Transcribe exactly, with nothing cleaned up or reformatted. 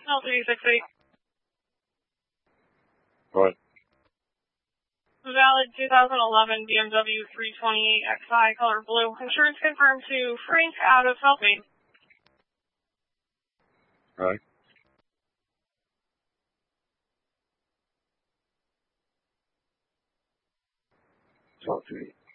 L three six eight. What? Valid two thousand eleven B M W three twenty-eight X I, color blue. Insurance confirmed to Frank out of Southmead. Right. Talk to me.